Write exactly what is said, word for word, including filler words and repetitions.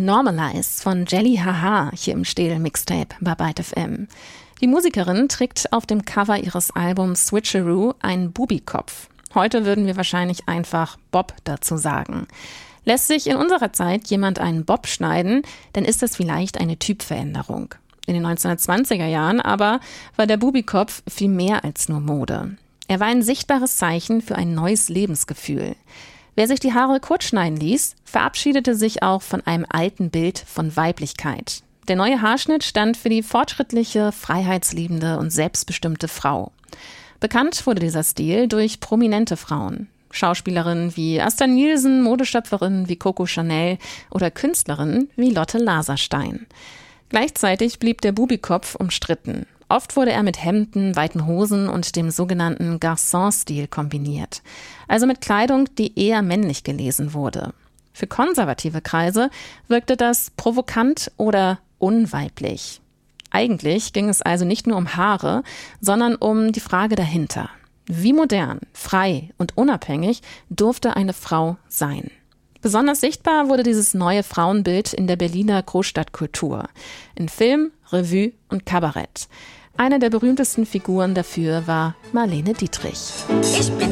Normalize von Jelly Haha hier im Städel-Mixtape bei Byte F M. Die Musikerin trägt auf dem Cover ihres Albums Switcheroo einen Bubikopf. Heute würden wir wahrscheinlich einfach Bob dazu sagen. Lässt sich in unserer Zeit jemand einen Bob schneiden, dann ist das vielleicht eine Typveränderung. In den neunzehnhundertzwanziger Jahren aber war der Bubikopf viel mehr als nur Mode. Er war ein sichtbares Zeichen für ein neues Lebensgefühl. Wer sich die Haare kurz schneiden ließ, verabschiedete sich auch von einem alten Bild von Weiblichkeit. Der neue Haarschnitt stand für die fortschrittliche, freiheitsliebende und selbstbestimmte Frau. Bekannt wurde dieser Stil durch prominente Frauen. Schauspielerinnen wie Asta Nielsen, Modeschöpferinnen wie Coco Chanel oder Künstlerinnen wie Lotte Laserstein. Gleichzeitig blieb der Bubikopf umstritten. Oft wurde er mit Hemden, weiten Hosen und dem sogenannten Garçon-Stil kombiniert. Also mit Kleidung, die eher männlich gelesen wurde. Für konservative Kreise wirkte das provokant oder unweiblich. Eigentlich ging es also nicht nur um Haare, sondern um die Frage dahinter. Wie modern, frei und unabhängig durfte eine Frau sein? Besonders sichtbar wurde dieses neue Frauenbild in der Berliner Großstadtkultur, in Film, Revue und Kabarett. Eine der berühmtesten Figuren dafür war Marlene Dietrich. Ich bin